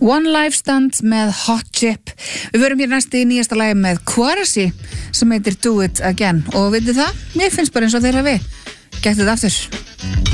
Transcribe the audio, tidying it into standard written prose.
One Life Stand með Hot Chip. Við verum hér næst í nýjasta lagi með Quarasi sem heitir Do It Again og veitir það, mér finnst bara eins og þeirra við gættu þetta aftur.